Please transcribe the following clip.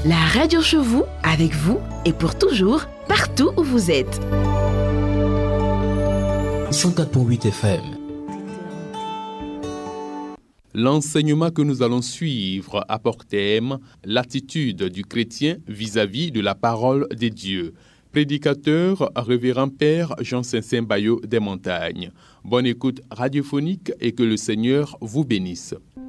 La radio chez vous, avec vous et pour toujours, partout où vous êtes. 104.8 FM. L'enseignement que nous allons suivre a pour thème l'attitude du chrétien vis-à-vis de la parole de Dieu. Prédicateur, révérend Père Jean-Saint Bayo des Montagnes. Bonne écoute radiophonique et que le Seigneur vous bénisse.